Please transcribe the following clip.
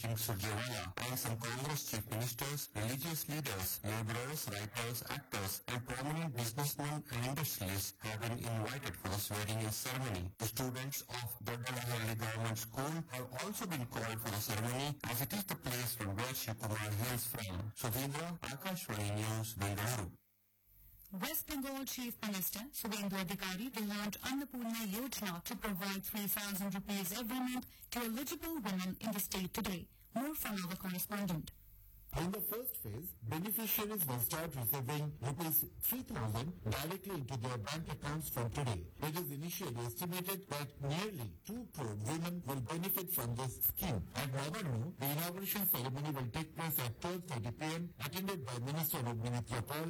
reaching Surjewala, and some Congress chief ministers, religious leaders, laborers, writers, actors, and prominent businessmen and industrialists have been invited for the swearing-in ceremony. The students of Doddalahalli Government School have also been called for the ceremony, as it is the place from where Shivakumar hails from. Sudhindra, Akashvani News, Bengaluru. West Bengal Chief Minister Subhendu Adhikari will launch Annapurna Yojana to provide 3,000 rupees every month to eligible women in the state today. More from our correspondent. In the first phase, beneficiaries will start receiving rupees 3,000 directly into their bank accounts from today. It is initially estimated that nearly 2 crore women will benefit from this scheme. At Navaru, the inauguration ceremony will take place at 12:30 p.m. attended by Minister Rukmini Pal